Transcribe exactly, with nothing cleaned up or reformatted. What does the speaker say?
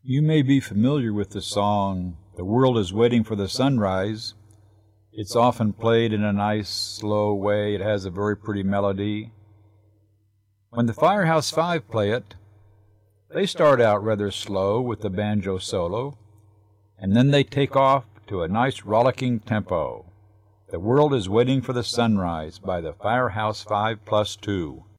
You may be familiar with the song, "The World is Waiting for the Sunrise." It's often played in a nice, slow way. It has a very pretty melody. When the Firehouse Five play it, they start out rather slow with the banjo solo, and then they take off to a nice rollicking tempo. "The World is Waiting for the Sunrise" by the Firehouse Five plus two.